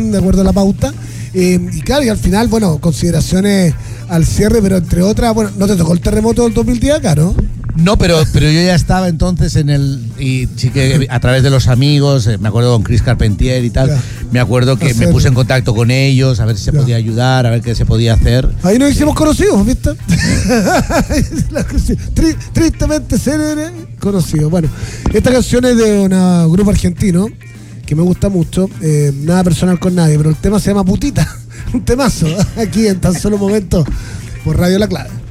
bien de acuerdo a la pauta. Y claro, y al final, bueno, consideraciones al cierre, pero entre otras, bueno, no te tocó el terremoto del 2010 acá, ¿no? No, pero yo ya estaba entonces y sí que a través de los amigos, me acuerdo con Chris Carpentier y tal, me acuerdo que me puse en contacto con ellos, a ver si se podía ayudar, a ver qué se podía hacer. Ahí nos hicimos conocidos, ¿viste? Tristemente ser conocidos. Bueno, esta canción es de un grupo argentino que me gusta mucho, nada personal con nadie, pero el tema se llama Putita, un temazo, aquí en tan solo momento por Radio La Clave.